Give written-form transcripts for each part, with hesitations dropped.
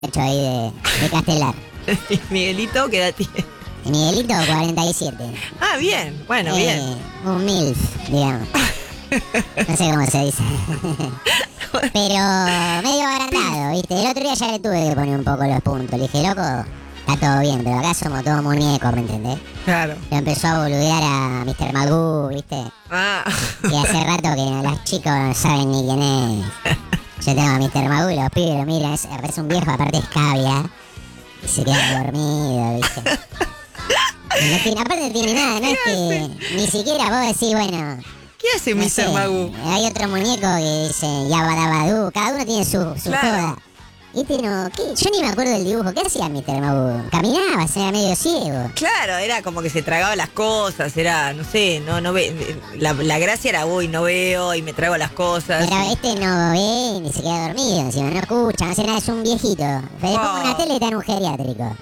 hecho ahí de Castelar. ¿Y Miguelito qué edad tiene? Y Miguelito, 47. Ah, bien, bueno, bien. Un MILF, digamos. No sé cómo se dice. Pero medio agrandado, ¿viste? El otro día ya le tuve que poner un poco los puntos. Le dije, loco, está todo bien, pero acá somos todos muñecos, ¿me entendés? Claro. Le empezó a boludear a Mr. Magoo, ¿viste? Ah. Y hace rato que los chicos no saben ni quién es. Yo tengo a Mr. Magoo y los pibes lo miran, es un viejo, aparte es cavia. Y se queda dormido, ¿viste? Y no tiene, aparte no tiene nada, no es que ni siquiera vos decís, bueno... ¿Qué hace No Mr. sé, Magoo? hay otro muñeco que dice Yabadabadú, cada uno tiene su Claro. joda. Este no, yo ni me acuerdo del dibujo, ¿qué hacía Mr. Magoo? Caminaba, se era medio ciego. Claro, era como que se tragaba las cosas, era, no sé, no ve. La gracia era, uy, no veo y me trago las cosas. Pero este no ve ni se queda dormido, encima no escucha, no hace nada, es un viejito. Le pongo una tele y está en un geriátrico.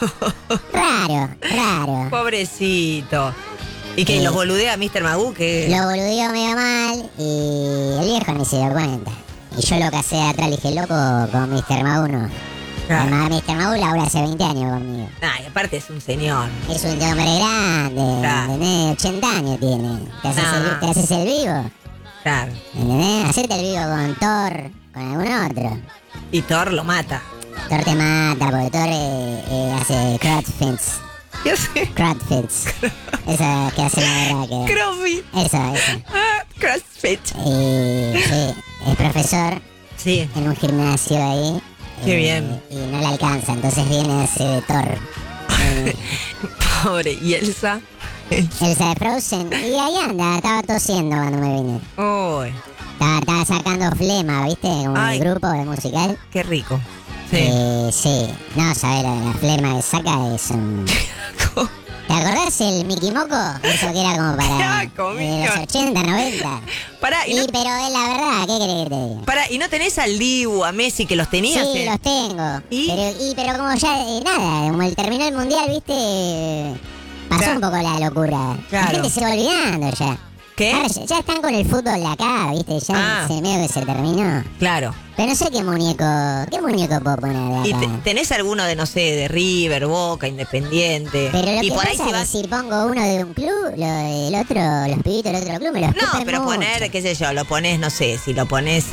Raro. Pobrecito. ¿Y que los boludea Mr. Magoo? Que Lo boludeó medio mal y el viejo ni se dio cuenta. Y yo lo casé atrás, le dije, loco, con Mr. Magoo no. Claro. Además, Mr. Magoo labura hace 20 años conmigo. Ay, aparte es un señor. Es un hombre grande, Claro. ¿entendés? 80 años tiene. Te haces el vivo, Claro. ¿entendés? Hacete el vivo con Thor, con algún otro. Y Thor lo mata. Thor te mata porque Thor hace crowdfits. ¿Qué hace? Crowdfits. Esa que hace la verdad que... Crossfit. Esa. Ah, CrossFit. Y sí, es profesor Sí. en un gimnasio ahí. Qué bien. Y no le alcanza, entonces viene a hacer de Thor. Pobre. ¿Y Elsa? Elsa de Frozen. Y ahí anda, estaba tosiendo cuando me vine. Uy, Estaba sacando flema, ¿viste? Como Ay. el grupo de musical. qué rico. Sí. Sí. No, sabes, la flema que saca es un... ¿Te acordás el Mickey Moco? Eso que era como para Asco, los Mickey. 80, 90. Pará, Sí, pero es la verdad, ¿qué querés que te diga? Pará, ¿y no tenés al Dibu, a Messi que los tenías? Sí, los tengo. ¿Y? Pero como ya, nada, como terminó el mundial, ¿viste? Pasó Claro. un poco la locura. Claro. La gente se va olvidando ya. ¿Qué? Ahora ya están con el fútbol de acá, ¿viste? Ya Ah. se medio que se terminó. Claro. Pero no sé qué muñeco puedo poner de ¿Y acá. tenés alguno de, no sé, de River, Boca, Independiente? Pero lo y que por ahí pasa se es va... que si pongo uno de un club, el otro, los pibitos del otro club me los No, escupen pero mucho. poner, qué sé yo, lo pones, no sé, si lo pones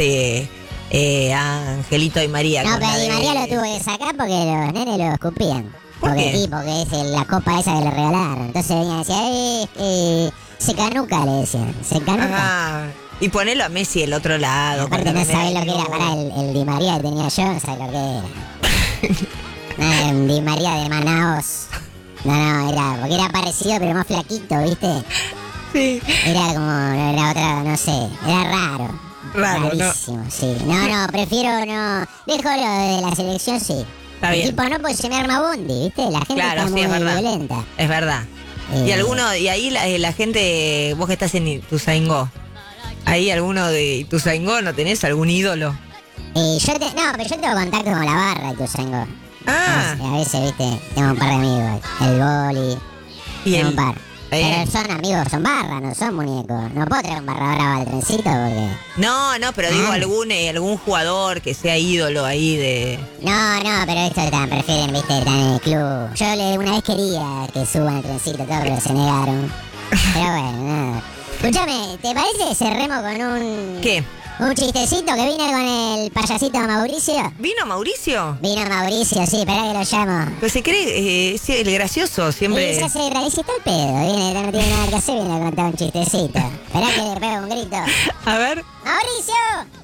a Angelito y María. No, con pero la Di de- María lo tuve que sacar porque los nenes lo escupían. ¿Por porque, qué? Sí, porque es la copa esa que le regalaron. Entonces venía y decía, se canuca, le decían, se canuca. Ajá. Y ponelo a Messi del otro lado. Aparte con no la sabés lo que era, nena. para el Di María que tenía yo, no sabés lo que era. No, un Di María de Manaos. No, era, porque era parecido pero más flaquito, ¿viste? Sí. Era como, era otra, no sé, era raro. Raro, ¿no? Rarísimo, sí. No, prefiero no. Dejo lo de la selección, sí. Está El bien. tipo no, porque se me arma bondi, ¿viste? La gente Claro, está sí, muy es verdad. violenta. Es verdad. Y alguno, y ahí la gente, vos que estás en Ituzaingó, ahí alguno de Ituzaingó, ¿no tenés algún ídolo? No, pero yo tengo contacto con la barra y tu sango. Ah. A veces, ¿viste? Tengo un par de amigos. El boli. Y Tengo el, un par. eh, Pero son amigos, son barras, no son muñecos. No puedo traer un barra brava al trencito porque... no, pero digo Ah. algún jugador que sea ídolo ahí de... No, pero esto prefieren, ¿viste? Están en el club. Yo una vez quería que suban el trencito, todo, pero se negaron. Pero bueno, nada. Escúchame, ¿te parece que cerremos con un... ¿Qué? Un chistecito que vine con el payasito Mauricio? ¿Vino Mauricio? Vino Mauricio, sí, espera que lo llamo. Pues se cree, sí, el gracioso, siempre... Y se hace rarísimo el pedo, viene, no tiene nada que hacer, viene a contar un chistecito. Esperá que le pego un grito. A ver, ¡Mauricio!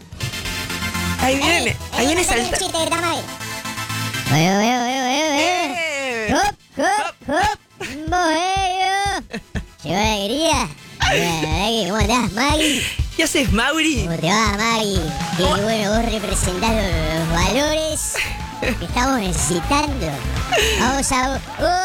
ahí viene un salta... chiste que está mal. Veo. ¡Eh! ¡Hop! ¡Bohemio! Llegó la alegría. ¿Cómo andás, Maggie? ¿Qué haces, Mauri? ¿Cómo te va, Maggie? Qué bueno, vos representando los valores que estamos necesitando. Vamos a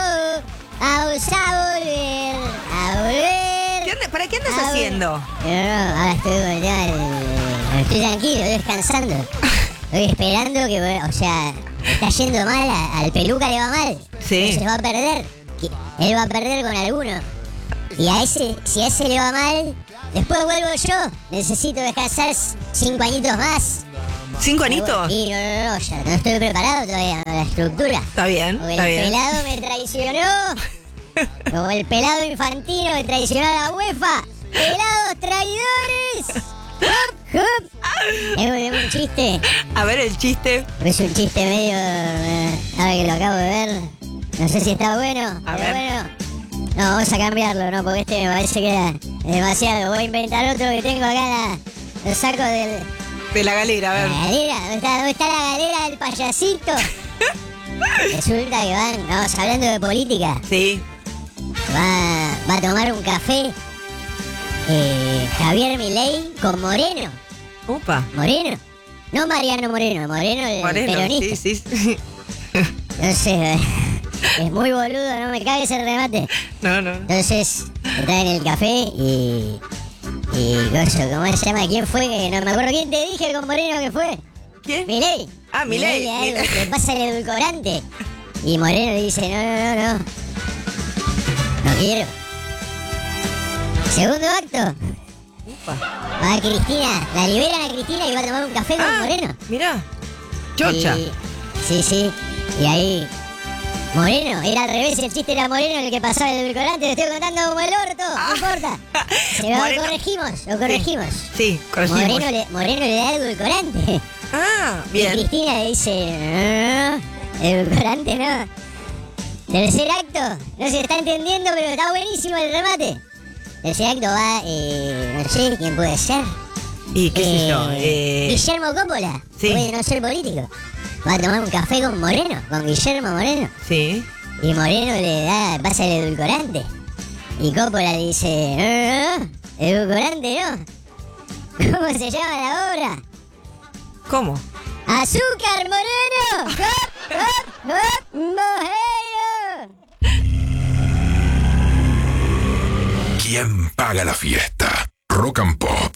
volver. ¿Qué ¿Para qué andas Ah, haciendo? No, ahora estoy con el tema estoy tranquilo, estoy descansando. Estoy esperando que, o sea, está yendo mal, al peluca le va mal. Sí. Se va a perder. Él va a perder con alguno. Y si a ese le va mal, después vuelvo yo. Necesito descansar 5 añitos más. ¿5 anitos? Y no, ya no estoy preparado todavía con la estructura. Está bien, Porque está el bien. pelado me traicionó. Como el pelado infantino me traicionó a la UEFA. ¡Pelados traidores! ¡Hop, hop! Es un chiste. A ver el chiste. Es un chiste medio... ahora que lo acabo de ver. No sé si está bueno. A pero ver. bueno. No, vamos a cambiarlo, ¿no? Porque este me parece que era demasiado. Voy a inventar otro que tengo acá. Lo saco del... De la galera, a La ver. galera, ¿dónde está la galera del payasito? Resulta que vamos hablando de política, Sí. va a tomar un café Javier Milei con Moreno. Upa. Moreno. No Mariano Moreno, Moreno el Moreno, peronista. sí. No sé, es muy boludo, no me cague ese remate. No. Entonces, está en el café y ¿cómo se llama? ¿Quién fue? Que no me acuerdo quién te dije con Moreno que fue. ¿Quién? Milei. Ah, Milei. Le pasa el edulcorante. Y Moreno le dice, no. No quiero. Segundo acto. Upa. Va Cristina, la liberan a Cristina y va a tomar un café con Moreno. Mirá. Chocha. Sí. Y ahí... Moreno, era al revés, el chiste era Moreno el que pasaba el edulcorante, lo estoy contando como el orto, no importa. Pero Moreno. lo corregimos. Sí, corregimos. Moreno le da edulcorante. Ah, Y bien. Cristina le dice, no, edulcorante no. Tercer acto, no se está entendiendo, pero está buenísimo el remate. Tercer acto va, no sé quién puede ser. ¿Y qué sé yo? Guillermo Coppola, Sí. puede no ser político. Va a tomar un café con Moreno, con Guillermo Moreno. Sí. Y Moreno pasa el edulcorante. Y Coppola le dice, no, edulcorante no. ¿Cómo se llama la obra? ¿Cómo? ¡Azúcar Moreno! ¡Hop, hop, hop! ¡Moreno! ¿Quién paga la fiesta? Rock and Pop